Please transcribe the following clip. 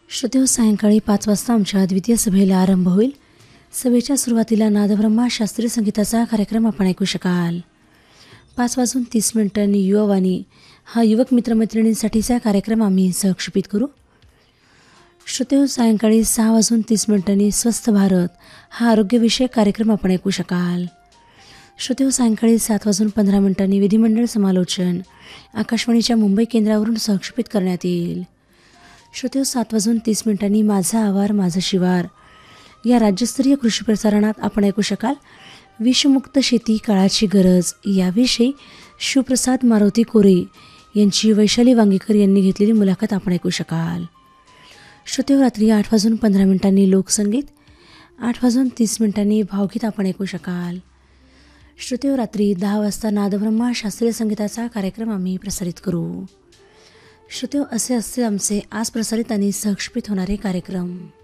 श्रोतेहो, सायंकाळी 5 वाजता आमच्या द्वितीय सभेला आरंभ होईल. सभेच्या सुरुवातीला नादब्रह्मा शास्त्रीय संगीताचा कार्यक्रम आपण ऐकू शकाल. 5:30 युवावाणी हा युवक मित्रमैत्रिणींसाठीचा कार्यक्रम आम्ही सहक्षेपित करू. श्रोतेहो, सायंकाळी 6:30 स्वस्थ भारत हा आरोग्यविषयक कार्यक्रम आपण ऐकू शकाल. श्रोतेहो, सायंकाळी 7:15 विधिमंडळ समालोचन आकाशवाणीच्या मुंबई केंद्रावरून सहक्षेपित करण्यात येईल. श्रोतेहो, 7:30 माझा आवार माझा शिवार या राज्यस्तरीय कृषी प्रसारणात आपण ऐकू शकाल. विषमुक्त शेती काळाची गरज याविषयी शिवप्रसाद मारुती कोरे यांची वैशाली वांगीकर यांनी घेतलेली मुलाखत आपण ऐकू शकाल. श्रोतेहो, रात्री 8:15 लोकसंगीत, 8:30 भावगीत आपण ऐकू शकाल. श्रोतेहो, रात्री 10 वाजता नादब्रह्मा शास्त्रीय संगीताचा कार्यक्रम आम्ही प्रसारित करू. श्रोतेहो, असे असतील आमचे आज प्रसारित आणि सहक्षेपित होणारे कार्यक्रम.